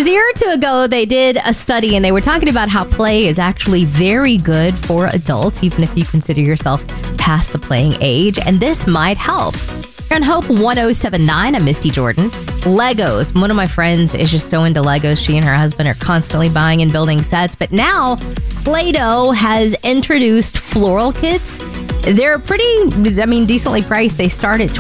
was a year or two ago, they did a study and they were talking about how play is actually very good for adults, even if you consider yourself past the playing age. And this might help. Here on Hope 1079, I'm Misty Jordan. Legos. One of my friends is just so into Legos. She and her husband are constantly buying and building sets. But now Play-Doh has introduced floral kits. They're pretty, decently priced. They start at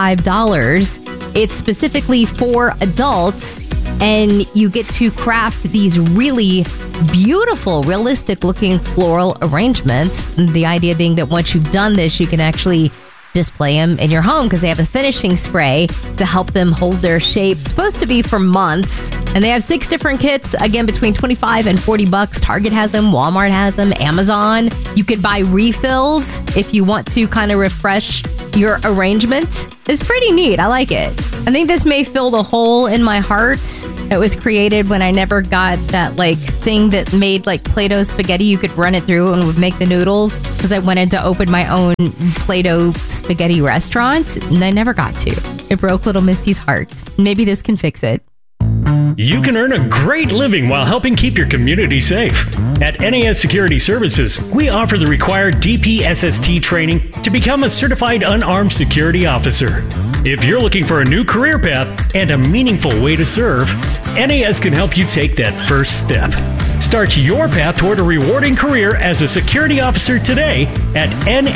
$25. It's specifically for adults, and you get to craft these really beautiful, realistic-looking floral arrangements. The idea being that once you've done this, you can actually display them in your home because they have a finishing spray to help them hold their shape. It's supposed to be for months. And they have 6 different kits, again, between $25 and $40. Target has them, Walmart has them, Amazon. You could buy refills if you want to kind of refresh your arrangement. It's pretty neat. I like it. I think this may fill the hole in my heart that was created when I never got that thing that made Play-Doh spaghetti. You could run it through and would make the noodles, because I wanted to open my own Play-Doh spaghetti restaurant and I never got to. It broke little Misty's heart. Maybe this can fix it. You can earn a great living while helping keep your community safe. At NAS Security Services, we offer the required DPSST training to become a certified unarmed security officer. If you're looking for a new career path and a meaningful way to serve, NAS can help you take that first step. Start your path toward a rewarding career as a security officer today at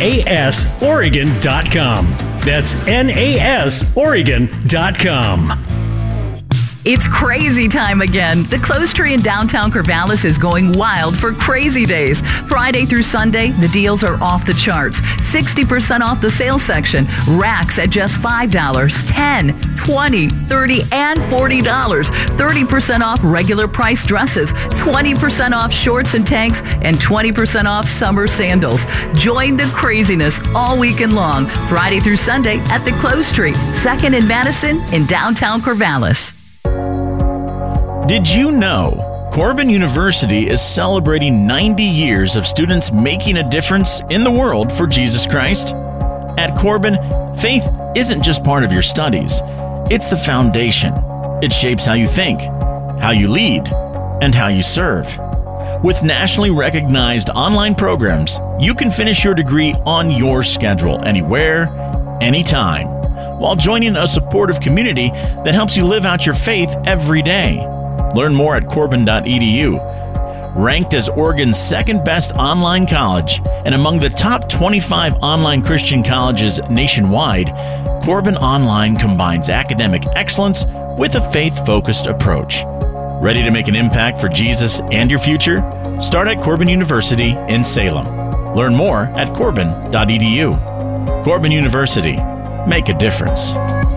nasoregon.com. That's nasoregon.com. It's crazy time again. The Clothes Tree in downtown Corvallis is going wild for crazy days. Friday through Sunday, the deals are off the charts. 60% off the sales section. Racks at just $5, $10, $20, $30, and $40. 30% off regular price dresses. 20% off shorts and tanks. And 20% off summer sandals. Join the craziness all weekend long. Friday through Sunday at the Clothes Tree, 2nd and Madison in downtown Corvallis. Did you know Corbin University is celebrating 90 years of students making a difference in the world for Jesus Christ? At Corbin, faith isn't just part of your studies. It's the foundation. It shapes how you think, how you lead, and how you serve. With nationally recognized online programs, you can finish your degree on your schedule, anywhere, anytime, while joining a supportive community that helps you live out your faith every day. Learn more at corbin.edu. Ranked as Oregon's 2nd best online college and among the top 25 online Christian colleges nationwide, Corbin Online combines academic excellence with a faith-focused approach. Ready to make an impact for Jesus and your future? Start at Corbin University in Salem. Learn more at corbin.edu. Corbin University. Make a difference.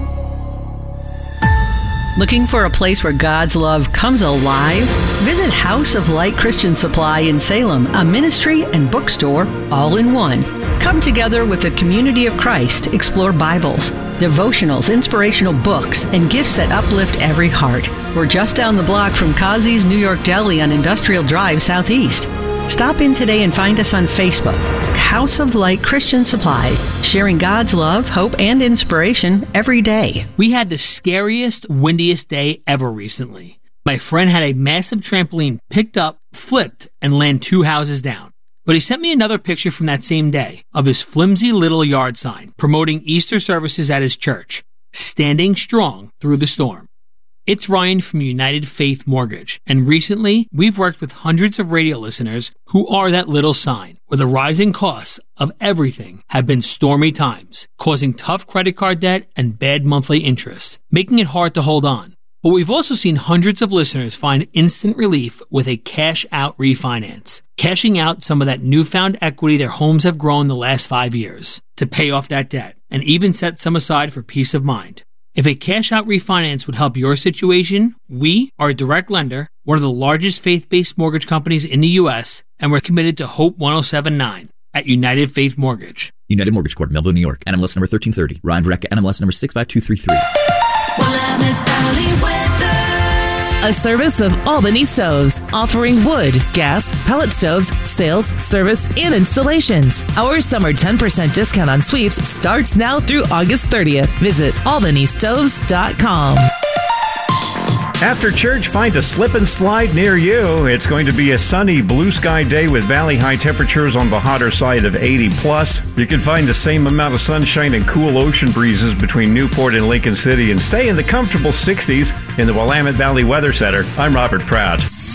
Looking for a place where God's love comes alive? Visit House of Light Christian Supply in Salem, a ministry and bookstore all in one. Come together with the community of Christ, explore Bibles, devotionals, inspirational books, and gifts that uplift every heart. We're just down the block from Kazi's New York Deli on Industrial Drive Southeast. Stop in today and find us on Facebook. House of Light Christian Supply, sharing God's love, hope, and inspiration every day. We had the scariest, windiest day ever recently. My friend had a massive trampoline picked up, flipped, and land 2 houses down. But he sent me another picture from that same day of his flimsy little yard sign promoting Easter services at his church, standing strong through the storm. It's Ryan from United Faith Mortgage, and recently we've worked with hundreds of radio listeners who are that little sign, where the rising costs of everything have been stormy times, causing tough credit card debt and bad monthly interest, making it hard to hold on. But we've also seen hundreds of listeners find instant relief with a cash-out refinance, cashing out some of that newfound equity their homes have grown the last 5 years to pay off that debt, and even set some aside for peace of mind. If a cash-out refinance would help your situation, we are a direct lender, one of the largest faith-based mortgage companies in the U.S., and we're committed to Hope 1079 at United Faith Mortgage. United Mortgage Corp, Melville, New York. NMLS number 1330. Ryan Verrecka, NMLS number 65233. A service of Albany Stoves, offering wood, gas, pellet stoves, sales, service, and installations. Our summer 10% discount on sweeps starts now through August 30th. Visit albanystoves.com. After church, find a slip and slide near you. It's going to be a sunny, blue sky day with valley high temperatures on the hotter side of 80 plus. You can find the same amount of sunshine and cool ocean breezes between Newport and Lincoln City and stay in the comfortable 60s in the Willamette Valley Weather Center. I'm Robert Pratt.